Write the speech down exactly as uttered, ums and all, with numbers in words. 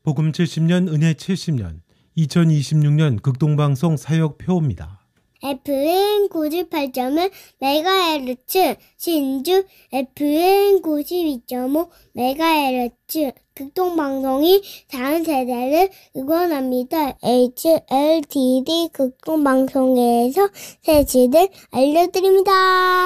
복음 칠십 년, 은혜 칠십 년, 이천이십육 년 극동방송 사역표입니다. 에프엠 구십팔 점 일 메가헤르츠 신주 에프엠 구십이 점 오 메가헤르츠 극동방송이 다음 세대를 응원합니다. 에이치엘티디 극동방송에서 새치들 알려드립니다.